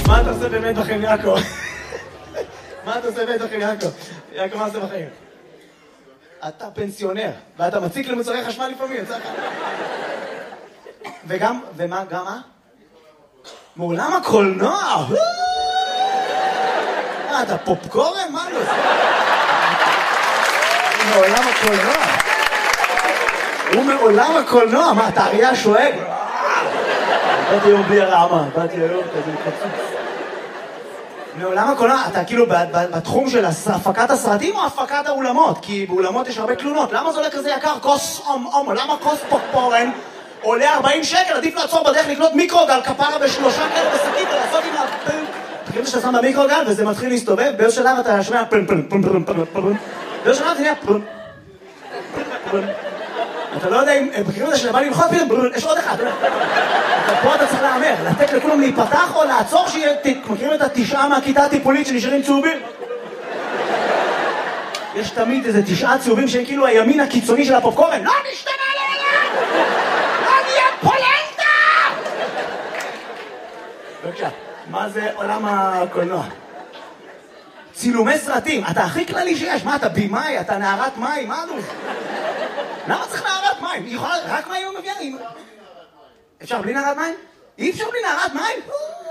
מה אתה עושה באמת בחיים, יעקב? מה אתה עושה באמת בחיים, יעקב? יעקב, מה עושה בחיים? אתה פנסיונר, ואתה מציק למוצרי חשמל לפעמים, יצא לך. וגם, ומה, גם מה? מעולם הקולנוע! אתה פופקורן? מה לא? מעולם הקולנוע. הוא מעולם הקולנוע, מה, אתה אריה השואג? באתי היום בלי הרעמה, באתי היום כזה קצוץ. מעולם הקולנוע, אתה כאילו בתחום של הפקת הסרטים או הפקת האולמות? כי באולמות יש הרבה תלונות. למה זה עולה כזה יקר? כוס למה כוס פופקורן עולה 40 שקל? עדיף לעצור בדרך לקנות מיקרוגל כפרה בשלושה כאלה בשקית ולעשות עם הפן. תקראו שאתה שם במיקרוגל וזה מתחיל להסתובב, באיזו שלב אתה שומע פן פן פן פן פן פן. באיזו שלב זה נהיה פן פן. אתה לא יודע אם בקריאות הזה שבא ללחוץ פתאום, יש עוד אחד. פה אתה צריך לאמר, לתת לכולם להיפתח או לעצור שיהיה, מכירים את 9 מהכיתה הטיפולית שנשארים צהובים? יש תמיד איזה 9 צהובים שהם כאילו הימין הקיצוני של הפופקורן. לא נשתנה לעולם! לא נהיה פולנטה! בבקשה, מה זה עולם הקולנוע? צילומי סרטים, אתה הכי כללי שיש. מה, אתה בימאי, אתה נערת מים, מה זה? למה צריך נערת מים? היא יכולה רק מים או מביאה? אפשר בלי נערת מים? אי אפשר בלי נערת מים?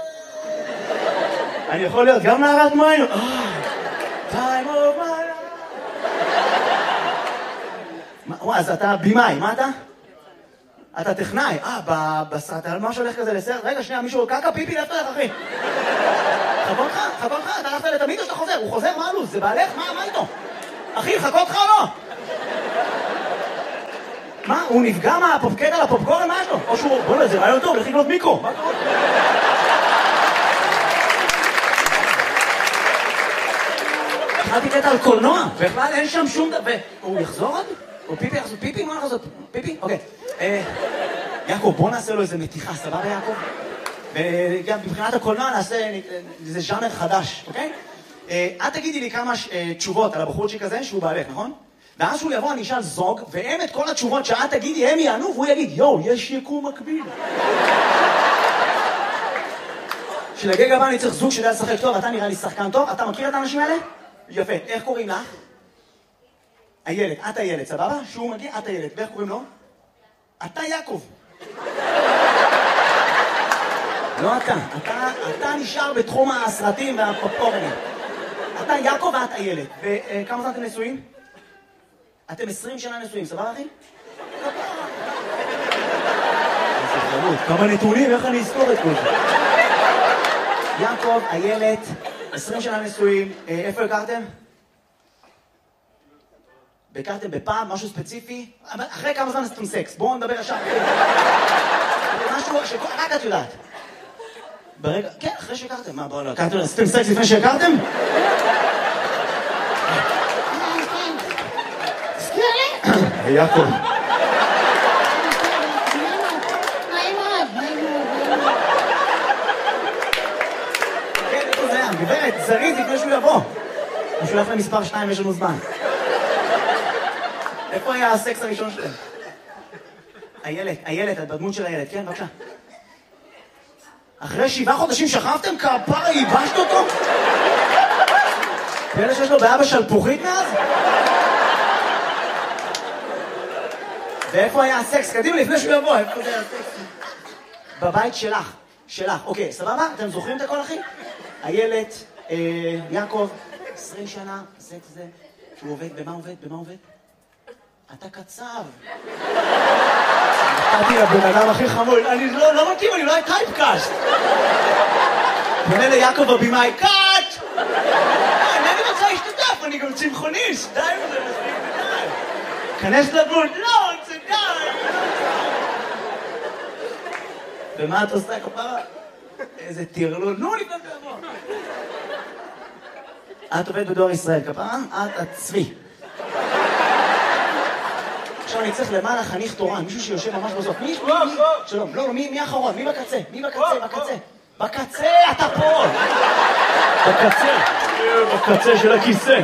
אני יכול להיות גם נערת מים? time of my life. אז אתה בימאי, מה אתה? אתה טכנאי. בסרט, משהו הולך כזה לסרט? רגע, שנייה, מישהו קקה פיפי, לאפת לך, אחי. חכות לך, אתה הלכת לתמיד או שאתה חוזר? הוא חוזר, מה הלו"ז? זה בעלך? מה איתו? אחי, חכות לך או לא? מה? הוא נפגע מהפופקט על הפופקורן? מה יש לו? או שהוא... בוא לא, זה רעיון טוב, לכי לקנות מיקרו. מה קורה? התחלתי קטע על קולנוע, בכלל אין שם שום דבר. הוא יחזור עוד? או פיפי יחזור? פיפי? מה יחזור? פיפי? אוקיי. יעקב, בוא נעשה לו איזה מתיחה, סבבה יעקב? וגם מבחינת הקולנוע נעשה איזה ז'אנר חדש, אוקיי? את תגידי לי כמה תשובות על הבחורצ'יק הזה שהוא בעלך, נכון? ואז שהוא יבוא, אני אשאל זוג, והם את כל התשובות שאת תגידי, הם יענו, והוא יגיד, יואו, יש יקום מקביל. שלגג הבא אני צריך זוג שיודע לשחק טוב, אתה נראה לי שחקן טוב, אתה מכיר את האנשים האלה? יפה, איך קוראים לך? הילד, את הילד, סבבה? שהוא מגיע, את הילד, ואיך קוראים לו? אתה יעקב. לא אתה נשאר בתחום הסרטים והפופקורנים. אתה יעקב ואת הילד. וכמה זמן אתם נשואים? אתם 20 שנה נשואים, סבבה אחי? כמה נתונים, איך אני אזכור את כל זה? יעקב, הילד, 20 שנה נשואים, איפה הכרתם? הכרתם בפעם, משהו ספציפי? אחרי כמה זמן עשיתם סקס? בואו נדבר ישר. משהו שרק את יודעת. ברגע, כן, אחרי שהכרתם. מה, בואו לא, הכרתם, עשיתם סקס לפני שהכרתם? יעקב. כן, איפה זה היה? גברת, זריז לפני שהוא יבוא. הוא שולח למספר 2 ויש לנו זמן. איפה היה הסקס הראשון שלהם? הילד, את בדמות של הילד, כן, בבקשה. אחרי 7 חודשים שכבתם? כפרה, ייבשת אותו? ואלה שיש לו בעיה בשלפוחית מאז? ואיפה היה הסקס? קדימה, לפני שהוא יבוא, איפה זה היה הסקס? בבית שלך, אוקיי, סבבה? אתם זוכרים את הכל, אחי? הילד, יעקב, 20 שנה, סקס זה, שהוא עובד, במה עובד? אתה קצב. נתתי לבן אדם הכי חמוד, אני לא מתאים, אני לא היה טייפקאסט. פונה ליעקב הבימאי, קאט! אני רוצה להשתתף, אני גם צמחוניסט, די וזה מספיק די. כנס לדמות, לא, זה די. ומה את עושה כפרה? איזה תירלול, נו לפני תבוא. את עובדת בדואר ישראל, כפרה? את צבי. עכשיו אני צריך למעלה חניך תורן, מישהו שיושב ממש בסוף. שלום, לא, מי האחרון? מי בקצה? בקצה, אתה פה! בקצה של הכיסא.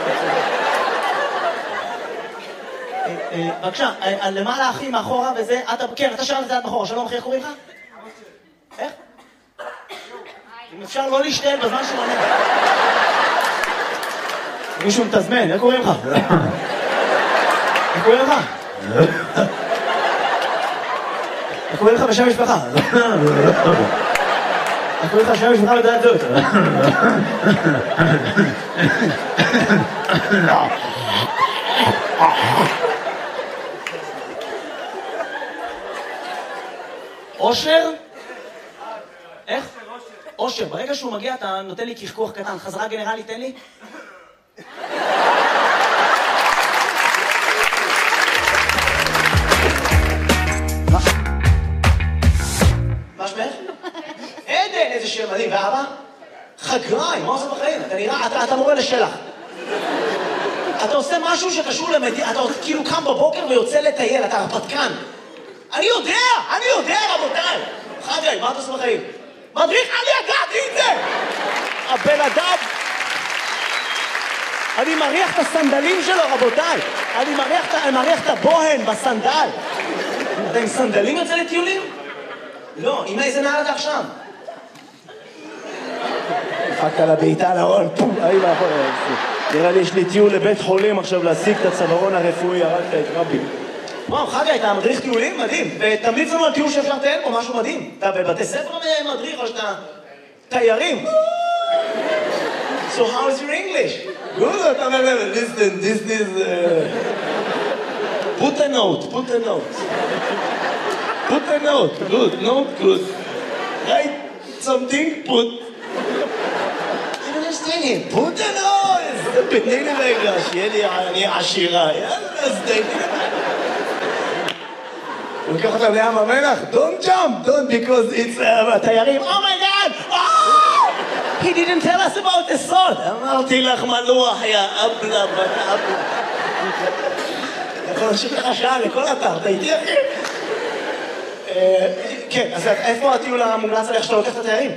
בבקשה, למעלה הכי מאחורה וזה, כן, אתה שאלת את זה עד מאחורה, שלום אחי, איך קוראים לך? איך? אם אפשר לא להשתעל בזמן שהוא עונה. מישהו מתזמן, איך קוראים לך? איך קוראים לך? איך קוראים לך בשם משפחה? איך קוראים לך בשם משפחה ודעת זאת? אושר? איך? אושר. ברגע שהוא מגיע אתה נותן לי קשקוח קטן. חזרה גנרלי, תן לי. מה שמך? עדן, איזה שם מדהים. ואבא? חגי, מה עושה בחיים? אתה נראה, אתה מורה לשלח. אתה עושה משהו שקשור למדינה, אתה כאילו קם בבוקר ויוצא לטייל, אתה הרפתקן. אני יודע, רבותיי. חגי, מה אתה עושה בחיים? מדריך, אני ידעתי את זה! הבן אדם... אני מריח את הסנדלים שלו, רבותיי. אני מריח את הבוהן בסנדל. אתה עם סנדלים יוצא לטיולים? לא, עם איזה נעל אתה עכשיו? דפקת לה בעיטה להול, פום, נראה לי יש לי טיול לבית חולים עכשיו להשיג את הצווארון הרפואי, הרגת את רבי. וואו, חגי, אתה מדריך טיולים? מדהים. ותמליץ לנו על טיול שאפשר לטייל פה, משהו מדהים. אתה בבתי ספר מדריך או שאתה תיירים? So how is your English? Good, listen, this is... Put a note. Good. Write something, put... I don't understand him. Put a note! תני לי רגע, שיהיה לי אני עשירה. יאללה, אז תני לי. הוא לוקח אותם לים המלח, don't jump, because it's תיירים. Oh my God! He didn't tell us about the salt. אמרתי לך מלוח, יא אבלה, בת אבלה. אתה יכול להמשיך לך שעה לכל אתר, אתה איתי אחי? כן, אז איפה הטיול המומלץ עליך שאתה לוקח את התיירים?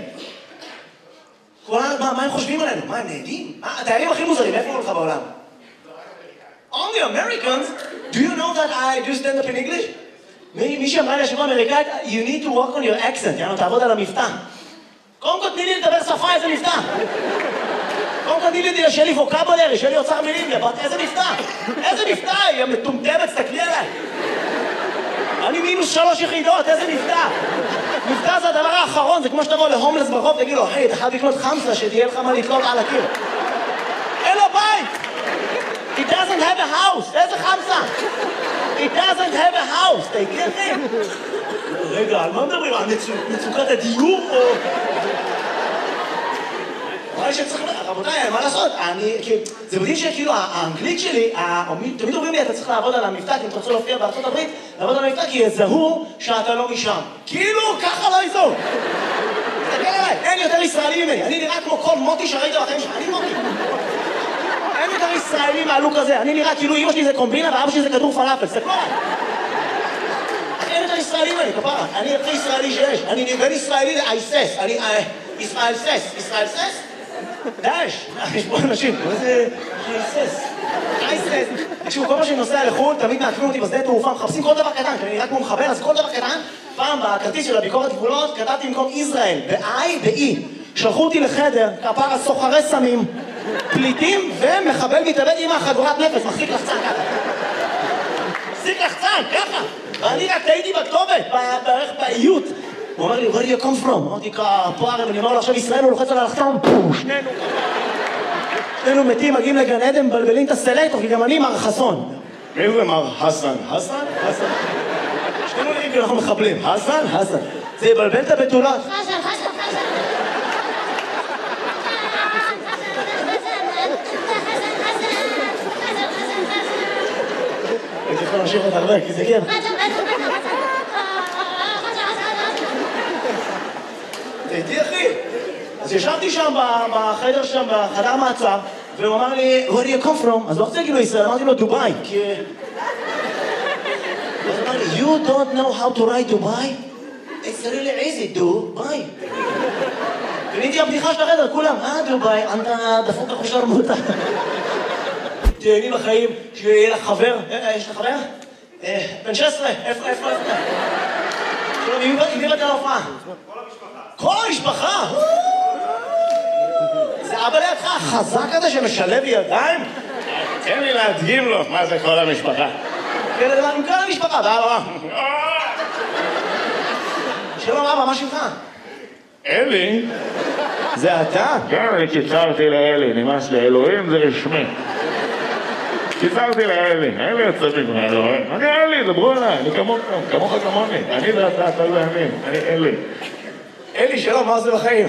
מה הם חושבים עלינו? מה, הם נהדים? התיירים הכי מוזרים, איפה הולך בעולם? Only Americans? Do you know that I do stand up in English? מי שאמרה לי השבוע אמריקאית, you need to work on your accent, יאנו, תעבוד על המבטא. קודם כל תני לי לדבר שפה, איזה מבטא. קודם כל תני לי שיהיה לי ווקבולרי, שיהיה לי אוצר מילים, איזה מבטא. איזה מבטא, היא מטומטמת, תסתכלי עליי. אני -3 יחידות, איזה מבטא. מבטא זה הדבר האחרון, זה כמו שתבוא להומלס ברחוב, תגיד לו, היי, אתה חייב לקנות חמסה, שתהיה לך מה לתלות על הקיר. אין לו בית! He doesn't have a house! איזה חמסה? He doesn't have a house! תגידי לכם? רגע, על מה מדברים? על מצוקת הדיור או... רבותיי, מה לעשות? זה מדהים שכאילו האנגלית שלי, תמיד אומרים לי, אתה צריך לעבוד על המבטא, כי אם אתה רוצה להופיע בארצות הברית, לעבוד על המבטא, כי יזהו שאתה לא משם. כאילו, ככה לא יזהו. תסתכל עליי, אין יותר ישראלי ממני. אני נראה כמו כל מוטי שראית בחיים שלך. אני מוטי. אין יותר ישראלי מהלוק הזה. אני נראה כאילו אמא שלי זה קומבינה ואבא שלי זה כדור פלאפל. תסתכלו עליי. אין יותר ישראלי ממני, כפרה. אני הכי ישראלי שיש. אני בין ישראלי לאייסס. אני ישראל סס. ישראל סס? דאש, יש פה אנשים, מה זה אייסס? תקשיבו, כל מה שאני נוסע לחו"ל, תמיד מעקבים אותי בשדה תעופה, מחפשים כל דבר קטן, כי אני נראה כמו מחבר, אז כל דבר קטן, פעם בכרטיס של הביקורת גבולות, כתבתי במקום ישראל, ב-I ב-E. שלחו אותי לחדר, כפרה סוחרי סמים, פליטים ומחבל מתאבד עם החגורת נפש, מחזיק לחצן ככה. מחזיק לחצן, ככה. ואני רק טעיתי בכתובת, בערך באיות. הוא אומר לי, where do you come from? אמרתי, כפרה, ואני אומר לו, עכשיו ישראל הוא לוחץ על הלחצן, שנינו מתים, מגיעים לגן עדן, מבלבלים את הסלקטור, כי גם אני מר חסון. מי הוא מר חסן? חסן? חסן. שנינו נראים כאילו אנחנו מחבלים. חסן? חסן. זה יבלבל את הבתולות. חסן, חסן, חסן. הייתי יכול להמשיך עוד הרבה, כי זה כן. הייתי אחי. אז ישבתי שם בחדר שם, בחדר מעצר, והוא אמר לי, where do you come from? אז לא רוצה כאילו ישראל, אמרתי לו דובאי, כי... אז הוא אמר לי, you don't know how to write דובאי? It's really easy, דובאי. וניתי הבדיחה של החדר, כולם, דובאי, אתה דפוק החושר מותה. תהני לחיים, שיהיה לך חבר, יש לך חבר? בן 16, איפה? עם מי באת להופעה? כל המשפחה. כל המשפחה? אבא לידך החזק הזה שמשלב ידיים? תן לי להדגים לו מה זה כל המשפחה. כן, עם כל המשפחה, ואבא. שלום אבא, מה שמך? אלי? זה אתה? כן, אני קיצרתי לאלי, נמאס לי, אלוהים זה רשמי. קיצרתי לאלי, אלי יוצא ממך, אלוהים. אני אלי, דברו עליי, אני כמוך כמוני. אני ואתה, אתה ואני, אני אלי. אלי, שלום, מה זה בחיים?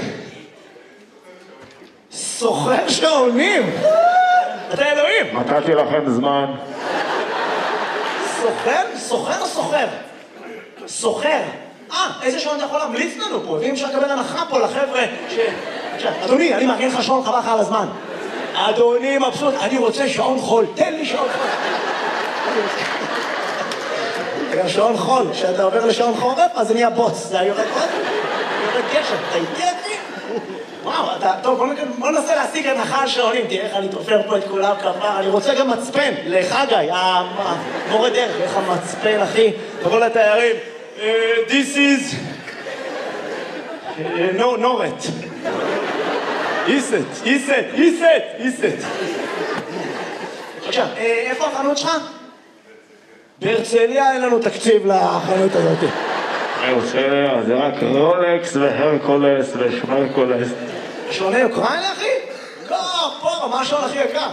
סוחר שעונים! אתה אלוהים! נתתי לכם זמן. סוחר? סוחר או סוחר? סוחר. איזה שעון אתה יכול להמליץ לנו פה? ואם אפשר לקבל הנחה פה לחבר'ה ש... אדוני, אני מארגן לך שעון חבל לך על הזמן. אדוני מבסוט, אני רוצה שעון חול, תן לי שעון חול. גם שעון חול, כשאתה עובר לשעון חורף, אז זה נהיה בוץ. זה יורד עוד? יורד גשם, אתה איתי אותי? וואו, טוב, בוא ננסה להשיג הנחה על שעונים. תראה איך אני תופר פה את כולם כפר. אני רוצה גם מצפן לחגי, מורה דרך, איך המצפן, אחי. תבוא לתיירים. This is... נורת. איסט. עכשיו, איפה החנות שלך? בהרצליה אין לנו תקציב לחנות הזאת. בהרצליה, זה רק רולקס והרקולס ושמרקולס. שעוני אוקראינה, אחי? לא, פה, מה השעון הכי יקר?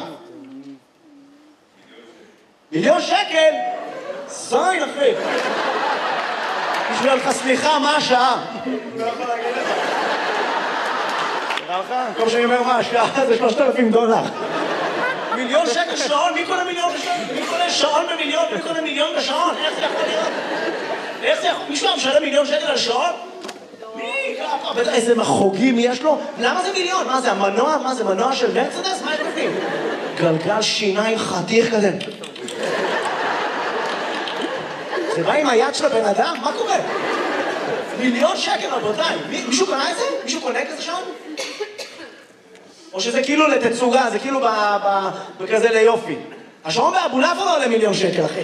מיליון שקל? זין, אחי. בשביל לך סליחה, מה השעה? לא יכול להגיד לך. נראה לך? כל שאני אומר מה השעה זה $3,000. מיליון שקל שעון? מי קונה מיליון בשעון? מי קונה שעון במיליון? מי קונה מיליון בשעון? איך זה יכול להיות? איך זה יכול? מישהו משלם מיליון שקל על שעון? מי? בטח איזה מחוגים יש לו? למה זה מיליון? מה זה המנוע? מה זה מנוע של מרצדס? מה יש בפנים? גלגל שיניים חתיך כזה. זה בא עם היד של הבן אדם? מה קורה? מיליון שקל, רבותיי. מישהו קונה את זה? מישהו קונה כזה שעון? או שזה כאילו לתצוגה, זה כאילו בכזה ליופי. השעון באבולעפיה לא עולה מיליון שקל, אחי.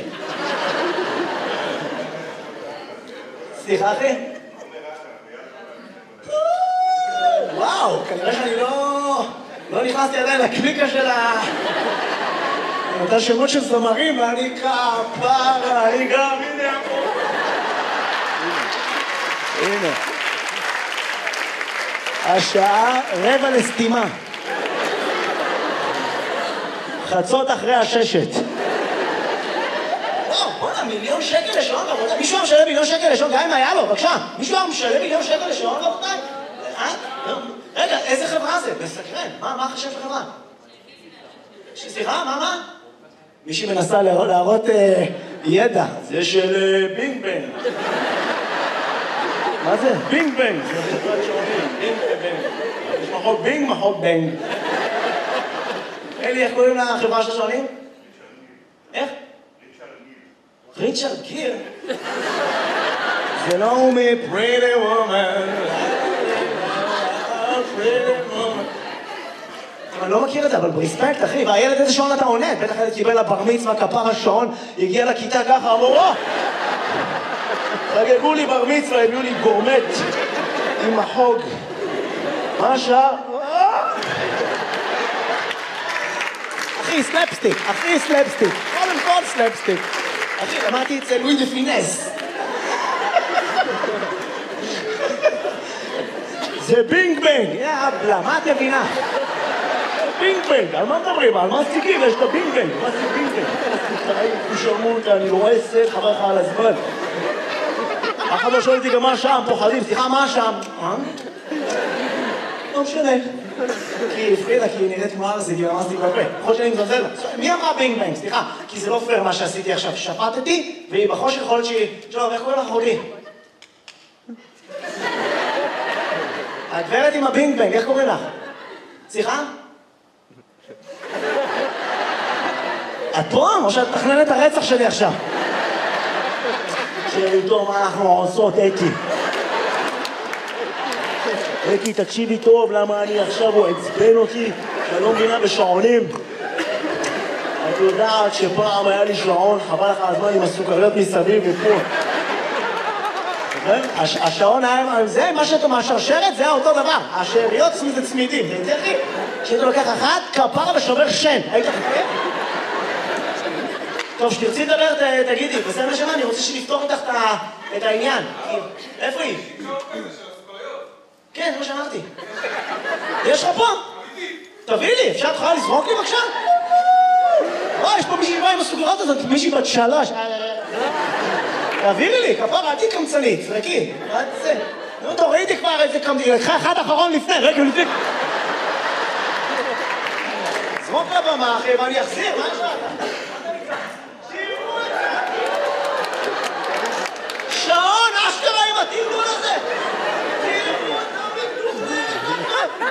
סליחה, אחי? וואו, כנראה שאני לא נכנסתי עדיין לקליקה של אותה שמות של זמרים, ואני כפרה, אני גם, הנה פה. הנה. השעה 5:45. חצות אחרי 6. וואו, בוא'נה, מיליון שקל לשעון, רבותיי. מישהו משלם מיליון שקל לשעון, גם אם היה לו, בבקשה. מישהו משלם מיליון שקל לשעון, רבותיי? רגע, איזה חברה זה? מסקרן. מה החשב של חברה? סליחה, מה? מישהי מנסה להראות ידע. זה של בינג בנג. מה זה? בינג בנג. זה חברת שעונים. בינג בנג. יש מחוק בינג, מחוק בנג. אלי, איך קוראים לחברה של השעונים? איך? ריצ'רד גיר. זה לא הוא מפריטי וומן. אני לא מכיר את זה, אבל ברספקט, אחי, והילד איזה שעון אתה עונה? בטח ילד קיבל לבר מצווה, כפר השעון, הגיע לכיתה ככה, אמרו, חגגו לי בר מצווה, הביאו לי גורמט עם החוג. מה השעה? אחי, סלפסטיק, קודם כל סלפסטיק. אחי, למדתי אצל לואי דה פינס. זה בינג בנג, יאבלה, מה את מבינה? בינג בנג, על מה מדברים? על מה סיגים? יש את הבינג בנג. מה זה בינג בנג? תשרמו אותה, אני לא רואה סט, חבר לך על הזמן. אחד לא שואל אותי גם מה שם, פוחדים, סליחה, מה שם? לא משנה. כי הפרידה, כי היא נראית כמו ארזי, כי אמרתי בפה. יכול שאני מזלזל לה. מי אמרה בינג בנג? סליחה, כי זה לא פייר מה שעשיתי עכשיו. שפטתי, והיא בחושך יכול להיות שהיא... שלום, איך קוראים לך אחותי? הגברת עם הבינג בנג, איך קוראים לך? סליחה? את פה? או שאת תכננת את הרצח שלי עכשיו? טוב, מה אנחנו עושות, אקי? אקי, תקשיבי טוב, למה אני עכשיו, הוא עצבן אותי, שאני לא מבינה בשעונים. את יודעת שפעם היה לי שעון, חבל לך הזמן עם הסוכריות מסביב ופה. השעון זה מה שאתה מהשרשרת, זה אותו דבר. השאריות זה צמידים. אתה יודע אחי? כשאתה לוקח אחת, כפרה ושובר שן. היית חכה? טוב, שתרצי לדבר, תגידי. בסדר שמה, אני רוצה שנפתור איתך את העניין. איפה היא? כן, זה מה שאמרתי. יש לך פה? תביא לי, אפשר תוכל לזרוק לי בבקשה? יש פה מישהי באה עם הסוגרות הזאת, מישהי בת 3. תעבירי לי, כפרה, עדי קמצנית, זרקי. מה זה? נו, תורידי כבר איזה קמצנית, לקחה אחד אחרון לפני, רגע לפני. זרוק לבמה, אחי, ואני אחזיר, מה יש לך? שעון, אשכרה עם התמדול הזה! תראו אותם בטוחים!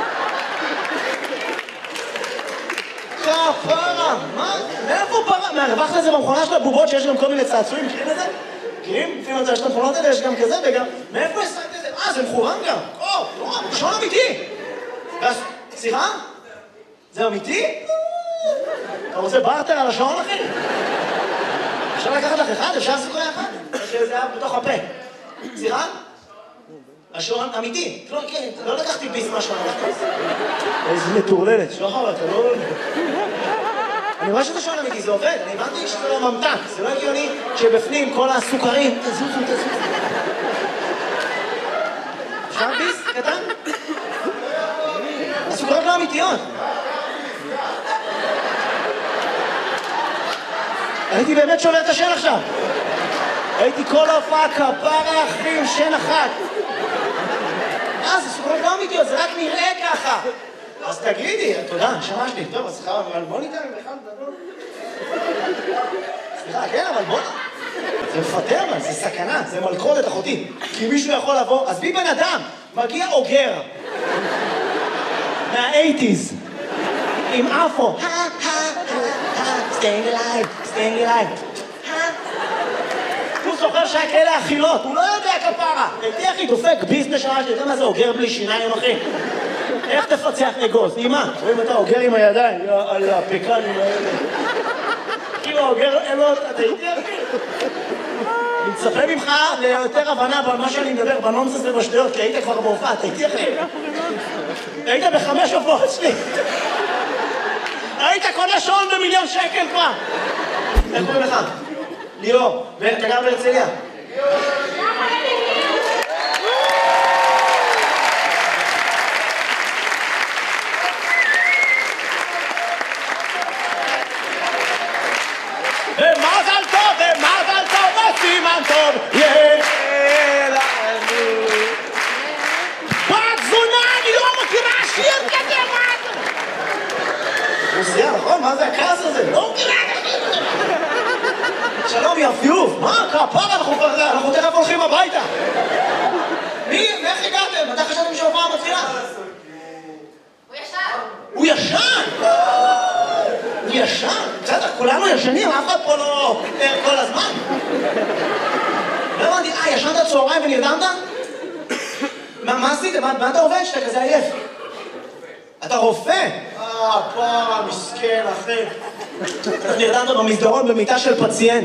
כפרה! מה? מאיפה פרה? מהרווחת לזה במכונה של הבובות שיש גם כל מיני צעצועים, מכירים את זה? מכירים? לפעמים את זה, יש את המכונות האלה, יש גם כזה וגם... מאיפה השגת את זה? זה מכוון גם! שעון אמיתי! סליחה? זה אמיתי? אתה רוצה בארטר על השעון, אחי? אפשר לקחת לך אחד? אפשר סיכוי אחד? שזה היה בתוך הפה. סליחה? השעון אמיתי. לא לקחתי ביס מהשעון, לקחתי ביס. איזה מטורללת. שוחר, אתה לא... אני רואה שזה שעון אמיתי, זה עובד. אני הבנתי שזה לא ממתק. זה לא הגיוני שבפנים כל הסוכרים... תזוזו. אפשר ביס? קטן? הסוכרות לא אמיתיות. הייתי באמת שובר את השן עכשיו. הייתי כל ההופעה כפרה אחי עם שן אחת. זה סוכרות לא אמיתיות, זה רק נראה ככה. אז תגידי, תודה, שמשתי. טוב, אז סליחה, אבל בוא ניתן בכלל גדול. סליחה, כן, אבל בוא... זה מפטר, אבל זה סכנה, זה מלכודת אחותי. כי מישהו יכול לבוא, אז בי בן אדם, מגיע אוגר. מה-80s. עם אפו. staying alive. הוא זוכר שהיה כאלה אכילות, הוא לא יודע כפרה. תדעי אחי, דופק ביזנס שעה, אתה יודע מה זה אוגר בלי שיניים אחי? איך תפצח אגוז? אימא, רואים אתה אוגר עם הידיים, על הפקנים האלה. כאילו האוגר, אתה איתי אחי? אני מצפה ממך ליותר הבנה במה שאני מדבר, בנונסס ובשטויות, כי היית כבר בהופעה, אתה איתי אחי? היית ב5 הופעות שלי. היית קונה שעון ב1,000,000 שקל כבר. איך קוראים לך? ליאור, ואתה גר בהרצליה? ומזל טוב, וסימן טוב, יהיה לנו. בת זונה, אני לא מכירה שיר כזה, מה? רוסיה, נכון? מה זה הכעס הזה? לא מכירה את השיר הזה. שלום, יפיוף. מה? כפרה, אנחנו תכף הולכים הביתה. איך הגעתם? אתה חשבתם שהופעה מתחילה? הוא ישן! הוא ישן? בסדר, כולנו ישנים, אף אחד פה לא כל הזמן. לא הבנתי, ישנת צהריים ונרדמת? מה עשית? מה אתה עובד שאתה כזה עייף? אתה רופא? פרה, מסכן, אחי. נרדמת במסדרון במיטה של פציינט.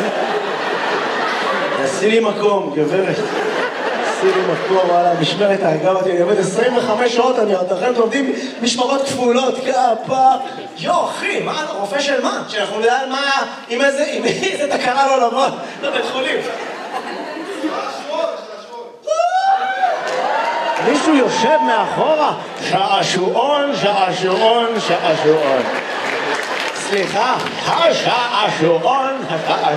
עשי לי מקום, גברת. עשי לי מקום, וואלה, משמרת האגב, אני עובד 25 שעות, אתם עובדים משמרות כפולות, כפה. אחי, מה, אתה רופא של מה? שאנחנו נדע על מה, עם איזה תקרה לא לבוא, לבית חולים. מישהו יושב מאחורה, שעשועון. סליחה, השעשועון.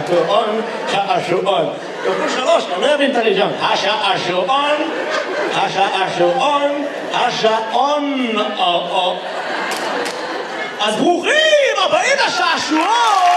כפול 3, אני לא אבין את הראשון. השעון. אז ברוכים הבאים לשעשועון!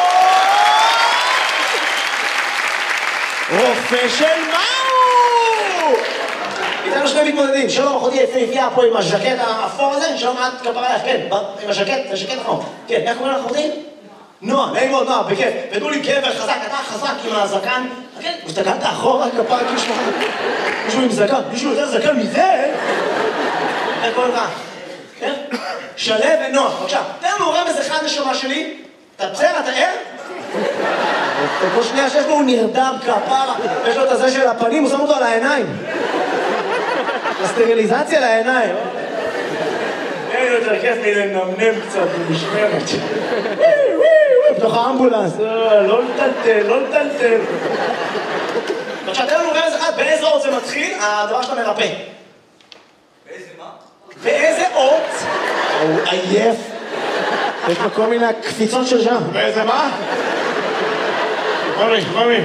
רופא של מהו? איתנו שני מתמודדים, שלום אחותי יפהפייה פה עם הז'קט האפור הזה, שלום את כפרה לך, כן, עם הז'קט, זה ז'קט נכון. כן, איך קוראים לך אחותי? נועה, נעים מאוד, נועה, בכיף. ותנו לי גבר חזק, אתה חזק עם הזקן. כן, הסתכלת אחורה, כפרה, מישהו עם זקן, מישהו יותר זקן מזה? איך קוראים לך? כן? שלב ונוח, בבקשה. תן מעורם איזה אחד נשמה שלי, אתה בסדר, אתה ער? כל שנייה שיש לו הוא נרדם כפרה, יש לו את הזה של הפנים, הוא שם אותו על העיניים. הסטריליזציה לעיניים. אין יותר כיף לי לנמנם קצת במשמרת. בתוך האמבולנס, לא לטלטל, לא לטלטל. עכשיו, תן לנו רמז אחד, באיזה אות זה מתחיל, הדבר שאתה מרפא. באיזה מה? באיזה אות? הוא עייף. יש לו כל מיני קפיצות של שם. באיזה מה? ממי.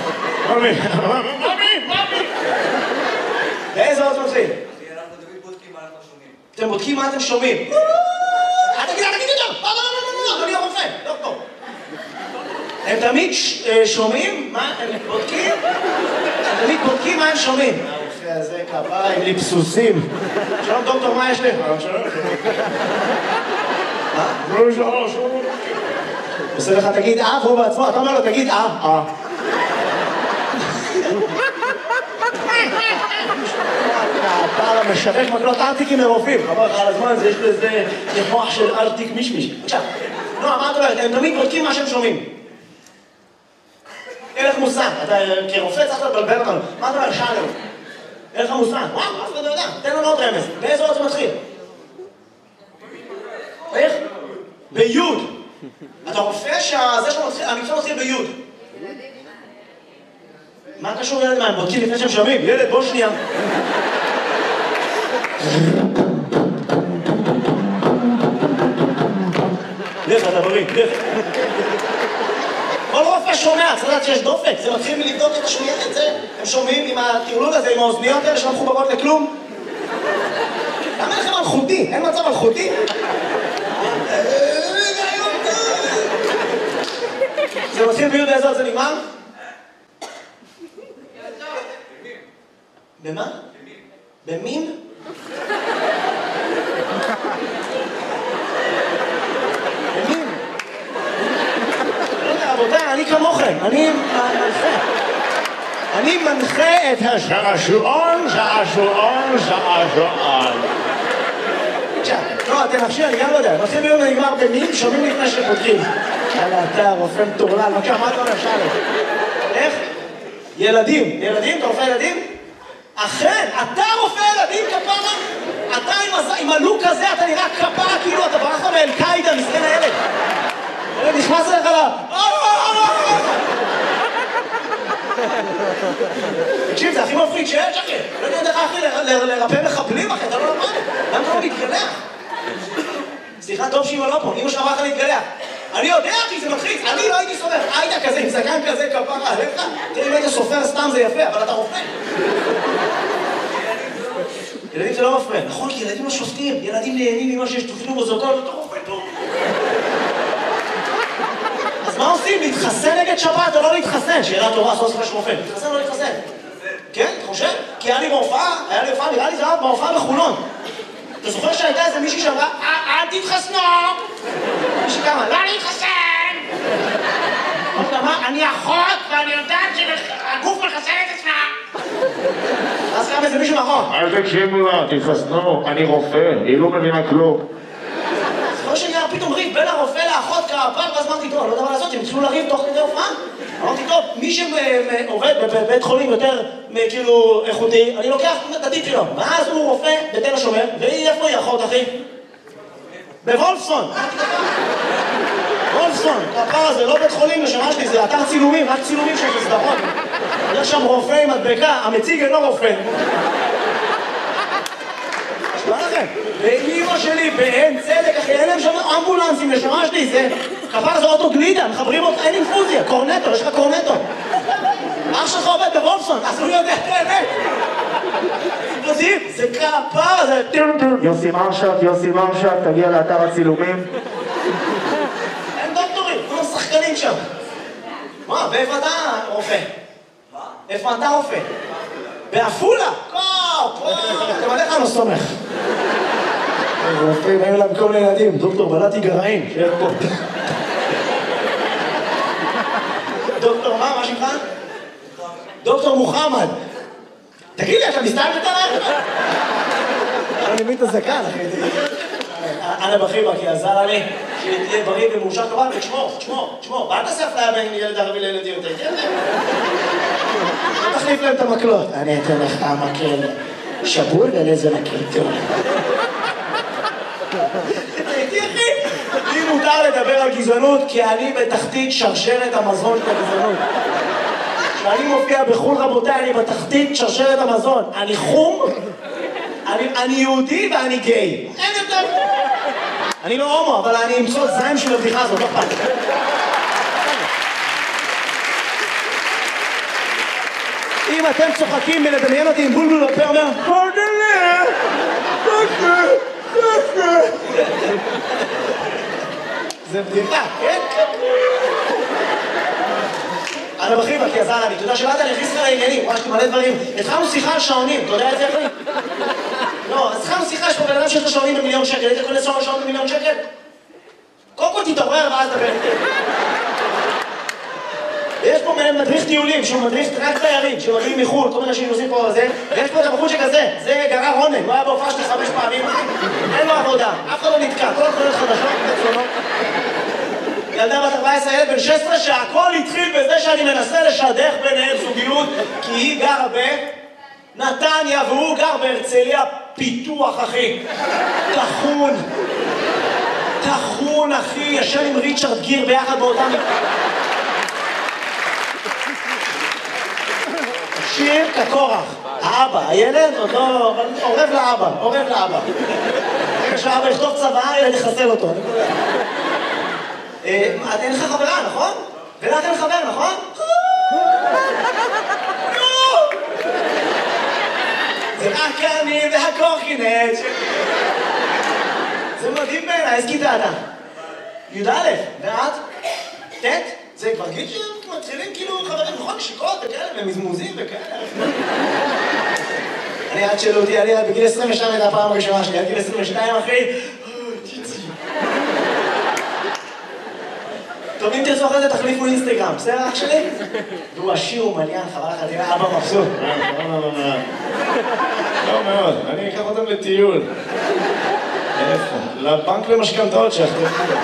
באיזה אות זה מתחיל? אנחנו תמיד בודקים מה אנחנו שומעים. אתם בודקים מה אתם שומעים. אל תגיד יותר! לא, אדוני הרופא, דוקטור. הם תמיד שומעים מה הם בודקים? הם תמיד בודקים מה הם שומעים. הרופא הזה כפיים לי פסוסים. שלום דוקטור, מה יש לך? שלום. עושה לך תגיד והוא בעצמו, אתה אומר לו תגיד הפער המשווק מקלות ארטיקים מרופאים. חבל לך על הזמן, יש לזה מוח של ארטיק מישמיש. עכשיו, נועה, מה את אומרת? הם תמיד בודקים מה שהם שומעים. אין לך מושג, אתה כרופא צריך לבלבל אותנו. מה אתה אומר? שאלו. אין לך מושג. וואו, אף אחד לא יודע. תן לנו עוד רמז. באיזה אות זה מתחיל? איך? ביוד. אתה רופא שהמקצוע מתחיל ביוד. מה קשור ילד? מה, הם בודקים לפני שהם שומעים? ילד, בוא שנייה. לך, אתה בריא, לך. כל רופא שומע, צריך לדעת שיש דופק. זה מתחיל מלבדוק את השמיעה את זה. הם שומעים עם הטרלול הזה, עם האוזניות האלה שלא מחוברות לכלום. למה לכם מלכותי? אין מצב מלכותי? זה מתחיל ביוד, באיזה עוד זה נגמר? במה? במין? במין? לא יודע, רבותיי, אני כמוכם, אני מנחה את שעשועון. לא, תנחשי, אני גם לא יודע. מתחיל ביום ונגמר במין, שומעים לפני שפותחים. יאללה, אתה רופא מטורלל, בבקשה, מה אתה אומר? שאלה. איך? ילדים. ילדים? אתה רופא ילדים? אכן, אתה רופא ילדים, כפרה? אתה עם הלוק הזה, אתה נראה כפרה, כאילו אתה ברח מאל-קאידה, מסכן הילד. ילד נכנס אליך לה. תקשיב, זה הכי מפריד שיש, אחי. לא יודע איך אחי לרפא מחבלים, אחי, אתה לא למד. למה אתה לא מתגלח? סליחה, טוב שאמא לא פה, אמא שאמרה לך להתגלח. אני יודע, אחי, זה מתחיל, אני לא הייתי סופר. היית כזה, עם זקן כזה, כפרה עליך. תראה, אם היית סופר סתם זה יפה, אבל אתה רופא. ילדים זה לא מפריע. נכון, כי ילדים לא שופטים. ילדים נהנים ממה שיש תופנו בזוגות, אתה רופא טוב. אז מה עושים? להתחסן נגד שבת או לא להתחסן? שאלה טובה, סוף סוף יש רופא. להתחסן או לא להתחסן? כן, אתה חושב? כי היה לי בהופעה, נראה לי זה היה בהופעה בחולון. אתה זוכר שהייתה איזה מישהי שאמרה, אל תתחסנו! מישהי כמה, לא להתחסן! אני אחות ואני יודעת שהגוף מחסן את עצמה! אז קם איזה מישהו מאחור. אל תקשיבו לה, תתחסנו, אני רופא, היא לא מבינה כלום. זוכר שנראה פתאום ריב בין הרופא לאחות כפר, ואז אמרתי, טוב, אני לא יודע מה לעשות, הם התחילו לריב תוך כדי הופעה. אמרתי, טוב, מי שעובד בבית חולים יותר כאילו איכותי, אני לוקח את הטיפ שלו. ואז הוא רופא בתל השומר, והיא איפה היא אחות, אחי? בוולפסון. וולפסון, כפר זה לא בית חולים לשנה שלי, זה אתר צילומים, רק צילומים של סדרות. יש שם רופא עם מדבקה, המציג אינו רופא. מה לכם? ואימא שלי בעין צדק, אחי, אין להם שם אמבולנסים לשמה שלי, זה כפר זה אוטו גלידה, מחברים אותך, אין אינפוזיה, קורנטו, יש לך קורנטו. אח שלך עובד בוולפסון, אז הוא יודע את האמת. זה כפר, זה... יוסי מרשק, תגיע לאתר הצילומים. אין דוקטורים, כולם שחקנים שם. מה, ואיפה אתה רופא? מה? איפה אתה רופא? באפולה? אתם עליך אני לא סומך. רופאים, היו להם כל מיני ילדים, דוקטור בלעתי גרעין, שיהיה פה. דוקטור מה שמך? דוקטור מוחמד. תגיד לי, אתה מסתלבט עליי? אני מבין את הזקן, אחי. אנה בחיבה, כי עזר לי. שתהיה בריא ומאושר כבל, ותשמור. ואל תעשה אפליה בין ילד ערבי לילד יהודי, כן? תחליף להם את המקלות. אני אתן לך המקל שבור ולזה מקל טוב. תראי אחי, לי מותר לדבר על גזענות כי אני בתחתית שרשרת המזון של הגזענות. כשאני מופיע בחו"ל רבותיי, אני בתחתית שרשרת המזון. אני חום, אני יהודי ואני גיי. אין יותר. אני לא הומו, אבל אני אמצוא זין של הבדיחה הזאת, לא פעם. אם אתם צוחקים מלדמיין אותי עם בולבול בפה אומר פרדלה, זה בדיחה, כן? אני בכיר כי עזר לי, אתה יודע שבאת אני אכניס לך לעניינים, ממש מלא דברים. התחלנו שיחה על שעונים, אתה יודע את זה אחי? לא, אז התחלנו שיחה, יש פה בן אדם שיש לו שעונים ב1,000,000 שקל, היית קונה שעון ב1,000,000 שקל? קודם כל תתעורר ואז דבר איתי. יש פה מדריך טיולים, שהוא מדריך רק תיירים, שמגיעים מחו"ל, כל מיני אנשים עושים פה זה, ויש פה את הבחור שכזה, זה גרר רונן, הוא היה בהופעה שלי 5 פעמים, אין לו עבודה, אף אחד לא נתקע, כל התחונות חדשות, בצונות. ילדה בת 14, ילד בן 16, שהכל התחיל בזה שאני מנסה לשדך ביניהם זוגיות, כי היא גרה בנתניה והוא גר בהרצליה פיתוח, אחי. תחון, אחי, ישן עם ריצ'רד גיר ביחד באותם... שיר כקורח, האבא, הילד עוד לא... עורב לאבא. רגע שהאבא יכתוב צבא, ילד יחסל אותו. אין לך חברה, נכון? ולך אין חבר, נכון? זה רק אני והקורקינט. זה מדהים בעיניי, איזה כיתה אתה? י"א, ואת? ט'? זה כבר גיל שמתחילים כאילו חברים, נכון? נשיקות וכאלה, ומזמוזים וכאלה. אני עד שאלו אותי, אני בגיל 22 הייתה הפעם הראשונה שלי, עד גיל 22 אחי. טוב, אם תרצו אחרי זה תחליפו אינסטגרם, בסדר אח שלי? והוא עשיר ומליין, חבל לך, תראה, אבא מבסוט. לא מאוד, אני אקח אותם לטיול. איפה? לבנק למשכנתאות שאחרי.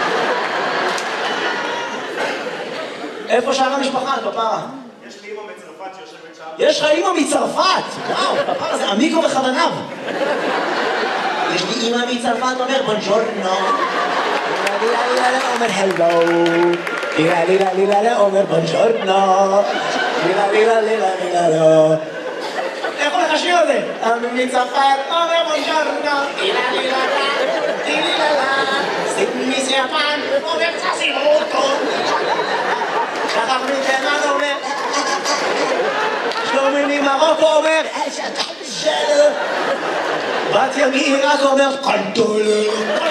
איפה שאר המשפחה, כפרה? יש לי אמא מצרפת שיושבת שם. יש לך אמא מצרפת! וואו, כפרה זה אמיקו בכוונב. יש לי אמא מצרפת, אומר בונג'ורנו. אומר הלו. לילה, אומר בונג'ורנו. לילה. איך הולך השיר הזה? אמא מצרפת, אומר בונג'ורנו. לילה. סימי סיאפן, אומר צסימוטו. שחר מתימן אומר, שלומי ממרוקו אומר, שלו. בת מעיראק אומר, קנטולר.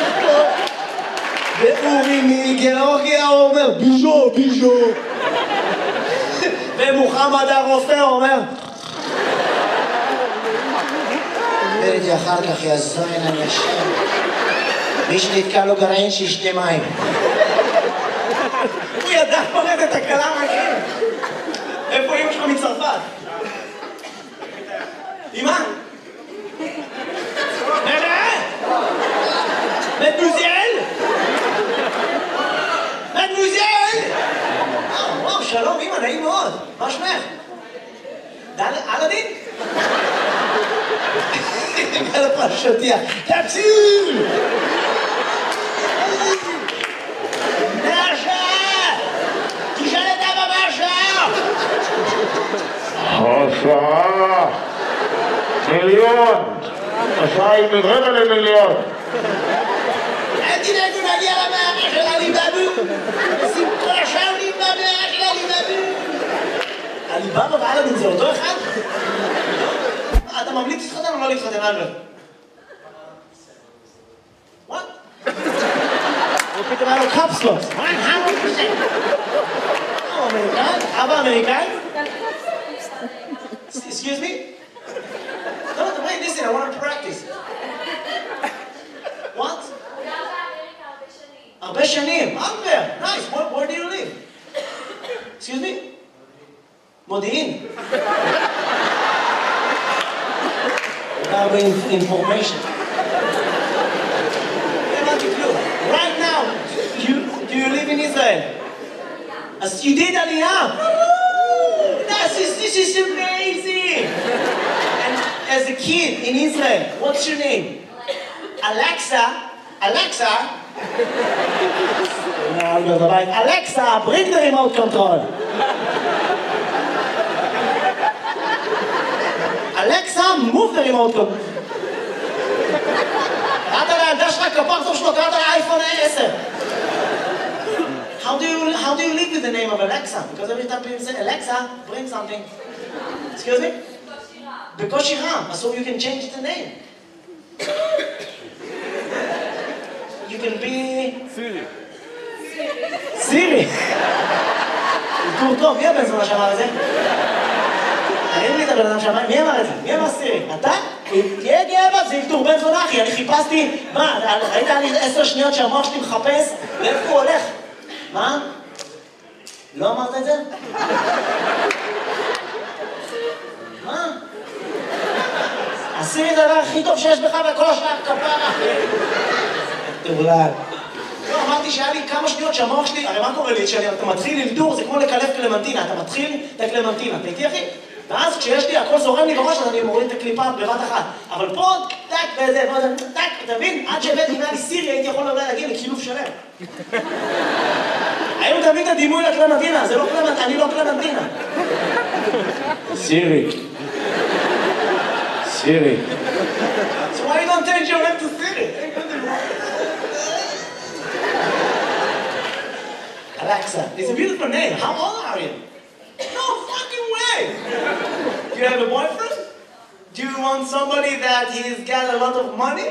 ואורי מגיאורגיה אומר, ביז'ו. ומוחמד הרופא אומר, וראיתי אחר כך יזוין אני השם. מי שנתקע לו גרעין שישתה מים. הוא ידע פורט את הקלה מהכם. איפה אמא שלך מצרפת? אמא? מדמוזל! וואו, שלום אמא, נעים מאוד. מה שמך? אלאדין? על הפרשותיה. תפסיל! השעה 1,000,000. השעה היא רבע ל1,000,000. אל תדאגו נגיע למאמר של עליבאבו. שמחה שעונים במאמר של עליבאבו. עליבאבו ואלאדין זה אותו אחד? אתה ממליץ להתחתן או לא להתחתן אלברט? What? הוא פתאום היה לו קפסלוס. 100%. אמריקאי? אבא אמריקאי? Excuse me? No, wait, listen, I want to practice. What? הרבה שנים. Albert, nice. Where do you live? Excuse me? מודיעין. הרבה information. Right now, you Israel? As you did Aliyah. This is amazing. And as a kid in Israel, what's your name? Alexa. Alexa, bring the remote control. Alexa, move the remote control. קראת לילדה שלך כפרצוף שלו, קראת לאייפון 10. How do you live with the name of Alexa? Because every time people say, Alexa, bring something. Excuse me? בקושי רם. So you can change the name. You can be... סירי. איתור טוב, מי הבן זונה שאמר את זה? תראי לי את הבן אדם שאמר, מי אמר את זה? מי אמר סירי? אתה? תהיה גאה, זה איתור בן זונה אחי, אני חיפשתי, מה, ראית לי 10 שניות שהמוח שלי מחפש, לאיפה הוא הולך? מה? לא אמרת את זה? מה? הסירי זה הדבר הכי טוב שיש בך וכל השאר כפרה. תבולד. לא, אמרתי שהיה לי כמה שניות שהמוח שלי, הרי מה קורה לי? כשאתה מתחיל ללדור, זה כמו לקלף קלמנטינה, אתה מתחיל את הקלמנטינה, אתה איתי אחי? ואז כשיש לי, הכל זורם לי בראש, אז אני מוריד את הקליפה בבת אחת. אבל פה, טק וזה, טק, אתה מבין? עד שהבאתי לי סירי, הייתי יכול אולי להגיע לקילוף שלם. היום תמיד את הדימוי לקלמנטינה, זה לא קלמנטינה, אני לא קלמנטינה. סירי. So why you don't change your name to Siri? Alexa, it's a beautiful name. How old are you? No fucking way! Do you have a boyfriend? Do you want somebody that he's got a lot of money?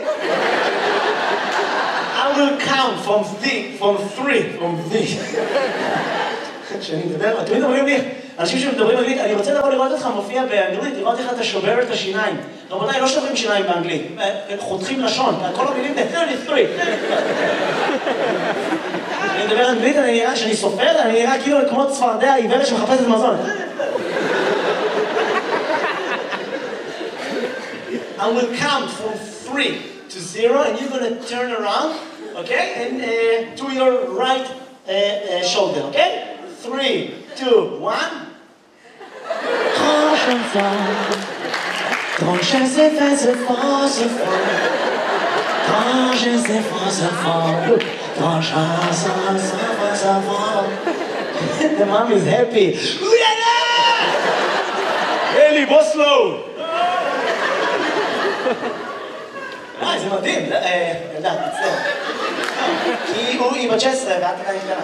I will count from three. כשאני מדבר, תמיד אומרים לי, אנשים שמדברים אנגלית, אני רוצה לבוא לראות אותך מופיע באנגלית, לראות איך אתה שובר את השיניים. רבותיי, לא שוברים שיניים באנגלית, חותכים לשון, כל המילים זה 33. אני מדבר אנגלית, אני נראה, כשאני סופר, אני נראה כאילו כמו צפרדע עיוורת שמחפשת מזון. I will count from 3 to 0 and you're going to turn around, okay? And to your right shoulder, okay? 3, 2, 1. Quand je sais faire ce fort, quand je sais faire ce fort, quand je sais faire ce fort. The mom is happy. אלי, בוסלו! זה מדהים, ילדה, תצטער. כי היא בת 16 ואת עדיין קטנה.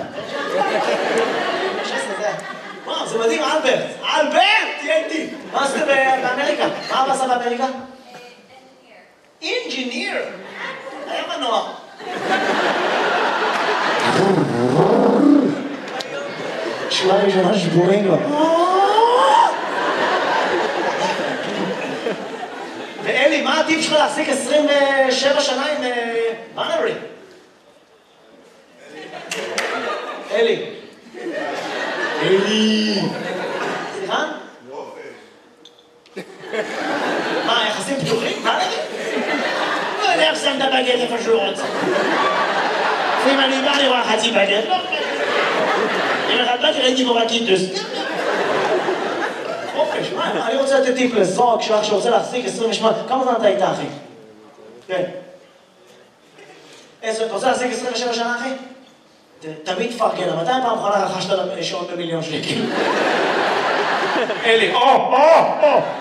16 זה... וואו, זה מדהים, אלברט! אלברט! תהיה איתי! מה עשית באמריקה? מה אבא עשה באמריקה? אינג'יניר! היה מנוע. שורה ראשונה שבורים לו. ואלי, מה הטיפ שלך להחזיק 27 שנה עם בנרי? אלי. סליחה? מה, יחסים פתוחים? מה נגיד? לא יודע איך שם את הבגט איפה שהוא רוצה. לפעמים אני בא לראה חצי בגט, לא בגט. אם אחד בגט ראיתי בו רקיטוס. חופש, מה? אני רוצה לתת טיפ לזוג שלך שרוצה להחזיק 28... כמה זמן אתה איתה, אחי? כן. אתה רוצה להחזיק 27 שנה, אחי? תמיד תפרגן, מתי פעם אחרונה רכשת שעון ב1,000,000 שקל? אלי,